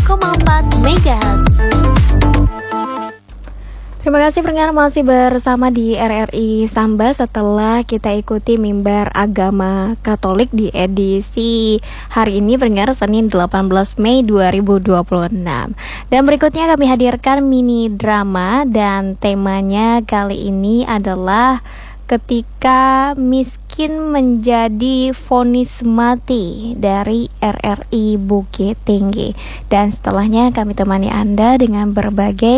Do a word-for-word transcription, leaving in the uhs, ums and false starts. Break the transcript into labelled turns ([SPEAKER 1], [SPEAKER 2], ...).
[SPEAKER 1] koma empat megahertz.
[SPEAKER 2] Terima kasih pendengar masih bersama di R R I Samba setelah kita ikuti mimbar agama Katolik di edisi hari ini pendengar Senin delapan belas Mei dua ribu dua puluh enam. Dan berikutnya kami hadirkan mini drama dan temanya kali ini adalah ketika miskin menjadi vonis mati dari R R I Bukit Tinggi. Dan setelahnya kami temani Anda dengan berbagai